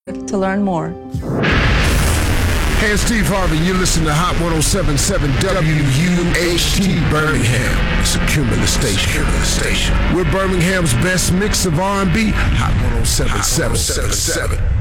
to learn more. Hey, it's Steve Harvey. You're listening to Hot 107.7 WUHT Birmingham. It's a Cumulus station. We're Birmingham's best mix of R&B. Hot 107.7.